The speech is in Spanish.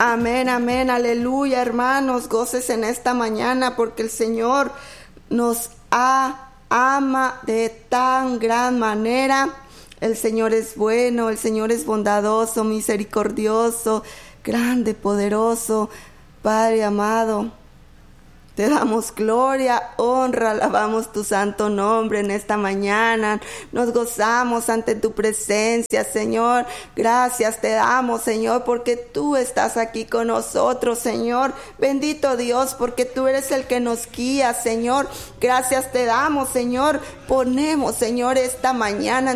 Amén, amén, aleluya, hermanos, goces en esta mañana porque el Señor nos ama de tan gran manera. El Señor es bueno, el Señor es bondadoso, misericordioso, grande, poderoso. Padre amado, te damos gloria, honra, alabamos tu santo nombre en esta mañana. Nos gozamos ante tu presencia, Señor. Gracias te damos, Señor, porque tú estás aquí con nosotros, Señor. Bendito Dios, porque tú eres el que nos guía, Señor. Gracias te damos, Señor. Ponemos, Señor, esta mañana